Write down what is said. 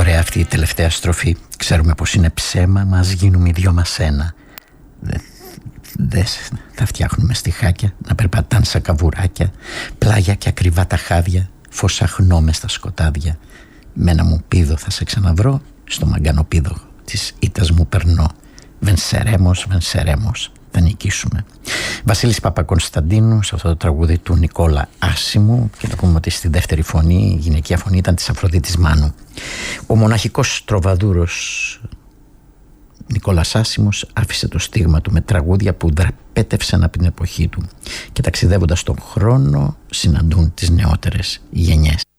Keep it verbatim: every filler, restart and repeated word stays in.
ωραία αυτή η τελευταία στροφή. Ξέρουμε πως είναι ψέμα, μας γίνουμε οι δυο μας ένα. Δεν δε, θα φτιάχνουμε στιχάκια, να περπατάν σαν καβουράκια, πλάγια και ακριβά τα χάδια, φωσαχνώ μες στα σκοτάδια. Με ένα μου πίδο θα σε ξαναβρω, στο μαγκανοπίδο της ήττας μου περνώ. Βενσερέμος, βενσερέμος, θα νικήσουμε. Βασίλης Παπακωνσταντίνου, σε αυτό το τραγούδι του Νικόλα Άσιμου, και να πούμε ότι στη δεύτερη φωνή, η γυναικεία φωνή ήταν της Αφροδίτης Μάνου. Ο μοναχικός τροβαδούρος Νικόλας Άσιμος άφησε το στίγμα του με τραγούδια που δραπέτευσαν από την εποχή του και ταξιδεύοντας τον χρόνο συναντούν τις νεότερες γενιές.